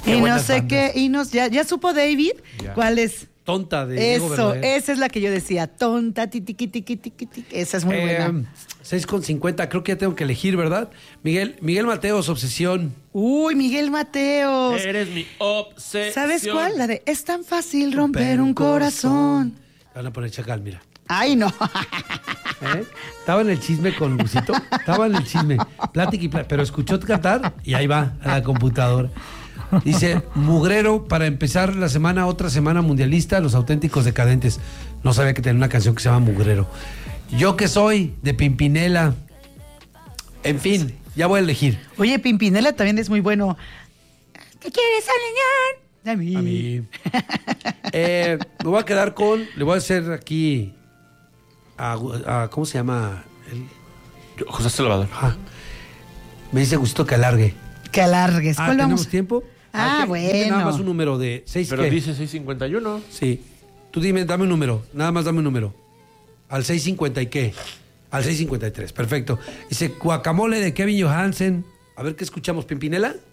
Y no sé qué, ya supo David cuál es. Tonta de Diego Eso, Verdaguer. esa es la que yo decía. Tonta, tiki. Esa es muy buena. 6:50, creo que ya tengo que elegir, ¿verdad? Miguel Mateos, Obsesión. Uy, Miguel Mateos. Eres mi obsesión. ¿Sabes cuál? La de Es tan fácil romper un corazón. Van a poner Chacal, mira. Ay, no. Estaba en el chisme con Lucito. Estaba en el chisme. Plática pero escuchó cantar y ahí va a la computadora. Dice, mugrero, para empezar la semana, otra semana mundialista, Los Auténticos Decadentes. No sabía que tenía una canción que se llama Mugrero. Yo que soy, de Pimpinela. En fin, ya voy a elegir. Oye, Pimpinela también es muy bueno. ¿Qué quieres aleñar? A mí. Me voy a quedar con, le voy a hacer aquí a ¿cómo se llama? José Salvador. Me dice Gustito que alargue. Que alargues. ¿Cuál ¿tenemos vamos? tiempo? Ah, Ok, dime bueno. nada más un número de 6. Pero dice 6:51. Sí. Tú dime, dame un número. Nada más dame un número. ¿Al 6:50 y qué? Al 6:53. Perfecto. Dice Guacamole de Kevin Johansen. A ver qué escuchamos, Pimpinela.